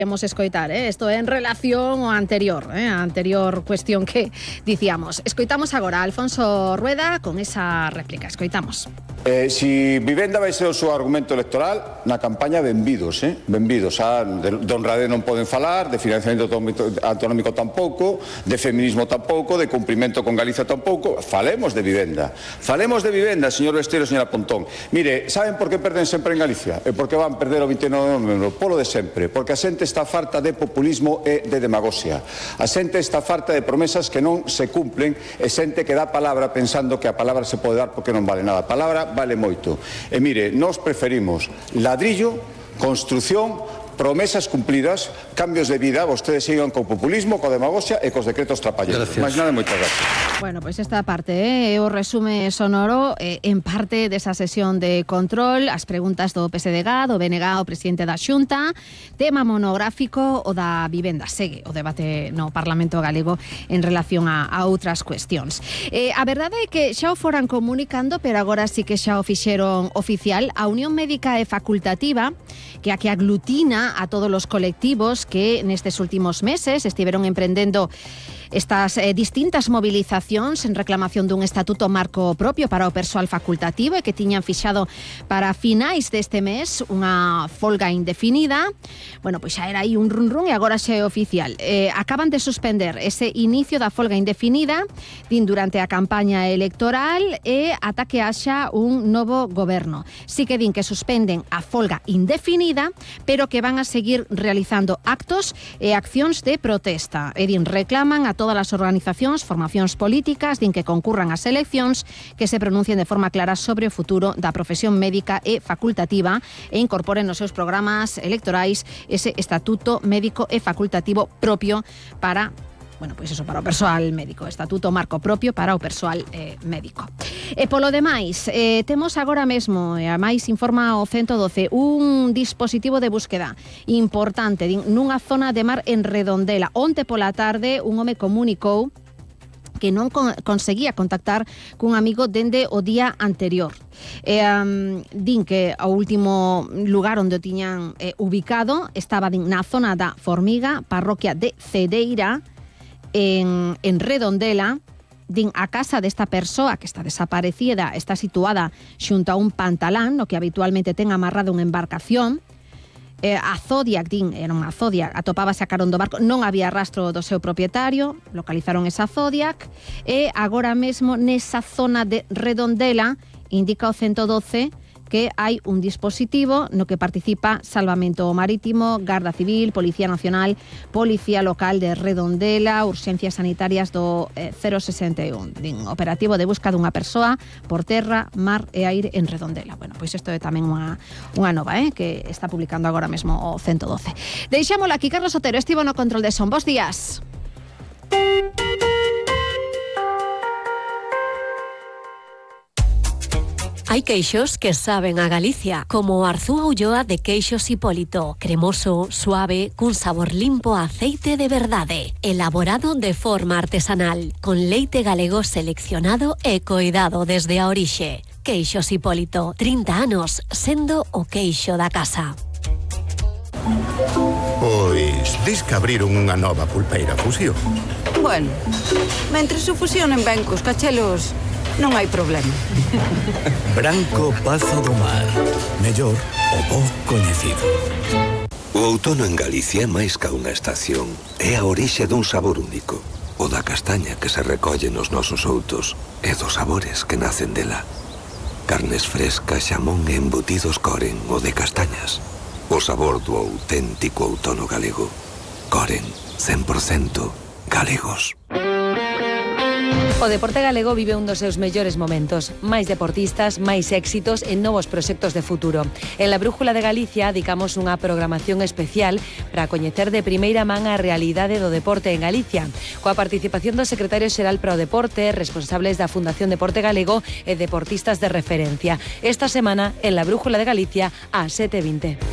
Queremos escoitar, isto en relación ao anterior, a anterior cuestión que dicíamos. Escoitamos agora a Alfonso Rueda con esa réplica. Escoitamos. Si vivenda vai ser o seu argumento electoral na campaña, benvidos, benvidos. De honradez non poden falar, de financiamento autonómico tampouco, de feminismo tampouco, de cumprimento con Galicia tampouco. Falemos de vivenda, señor Besteiro, señora Pontón. Mire, saben por que perden sempre en Galicia? E por que van perder o 29 de novembro? Polo de sempre, porque a xente está farta de populismo e de demagoxia. A xente está farta de promesas que non se cumplen e xente que dá palabra pensando que a palabra se pode dar porque non vale nada. A palabra vale moito. E mire, nós preferimos ladrillo, construción, promesas cumplidas, cambios de vida. Vostedes sigan co populismo, co demagoxia e cos decretos trapalleros. Máis nada, moitas gracias. Bueno, pois esta parte, o resume sonoro en parte desa sesión de control, as preguntas do PSDG, do BNG, o presidente da Xunta, tema monográfico o da vivenda. Segue o debate no Parlamento Galego en relación a outras cuestións. A verdade é que xa o foran comunicando, pero agora sí que xa o fixeron oficial. A Unión Médica e Facultativa, que a que aglutina a todos os colectivos que nestes últimos meses estiveron emprendendo estas distintas movilizacións en reclamación dun estatuto marco propio para o persoal facultativo e que tiñan fixado para finais deste mes unha folga indefinida. Bueno, pois xa era aí un run e agora xa é oficial. Acaban de suspender ese inicio da folga indefinida durante a campaña electoral e ata que haxa un novo goberno. Sí que din que suspenden a folga indefinida, pero que van a seguir realizando actos e accións de protesta. E din, reclaman a todas as organizacións, formacións políticas, din que concurran ás eleccións, que se pronuncien de forma clara sobre o futuro da profesión médica e facultativa e incorporen nos seus programas electorais ese estatuto médico e facultativo propio para para o persoal médico, estatuto marco propio para o persoal médico. E polo demais, temos agora mesmo, e a máis informa o 112, un dispositivo de búsqueda importante nunha zona de mar en Redondela. Onte pola tarde un home comunicou que non conseguía contactar cun amigo dende o día anterior. Din que o último lugar onde o tiñan ubicado estaba na zona da Formiga, parroquia de Cedeira, en Redondela. Din, a casa desta persoa que está desaparecida está situada xunto a un pantalán, no que habitualmente ten amarrado unha embarcación. A Zodiac, din, era unha Zodiac, atopábase a carón do barco, non había rastro do seu propietario, localizaron esa Zodiac, e agora mesmo nesa zona de Redondela, indica o 112, que hai un dispositivo no que participa Salvamento Marítimo, Garda Civil, Policía Nacional, Policía Local de Redondela, Urxencias Sanitarias do 061. Din, operativo de busca dunha persoa por terra, mar e aire en Redondela. Bueno, pois isto é tamén unha nova, que está publicando agora mesmo o 112. Deixámola aquí, Carlos Otero estivo no control de son. Bos días. Hai queixos que saben a Galicia, como o Arzúa Ulloa de Queixos Hipólito. Cremoso, suave, cun sabor limpo a aceite de verdade. Elaborado de forma artesanal, con leite galego seleccionado e coidado desde a orixe. Queixos Hipólito, 30 anos sendo o queixo da casa. Pois, dis que abriron unha nova pulpeira Fusión. Bueno, mentres o fusionen ben cos cachelos, non hai problema. Branco Pazo do Mar. Mellor o bo coñecido. O outono en Galicia é máis ca unha estación. É a orixe dun sabor único. O da castaña que se recolle nos nosos outos e dos sabores que nacen dela. Carnes frescas, xamón e embutidos Coren, o de castañas. O sabor do auténtico outono galego. Coren, 100% galegos. O deporte galego vive un dos seus mellores momentos. Máis deportistas, máis éxitos e novos proxectos de futuro. En la Brújula de Galicia dedicamos unha programación especial para coñecer de primeira man a realidade do deporte en Galicia, coa participación do secretario xeral para o deporte, responsables da Fundación Deporte Galego e deportistas de referencia. Esta semana, en la Brújula de Galicia, a 7:20.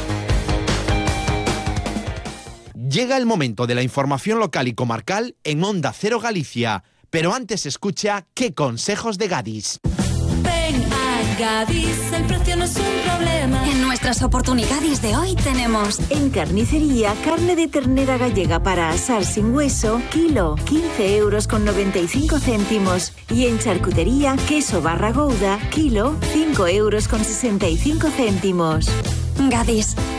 Llega el momento de la información local y comarcal en Onda Cero Galicia. Pero antes escucha ¿Qué consejos de Gadis? Ven a Gadis, el precio no es un problema. En nuestras oportunidades de hoy tenemos: en carnicería, carne de ternera gallega para asar sin hueso, kilo, 15,95 €. Y en charcutería, queso barra Gouda, kilo, 5,65 €. Gadis,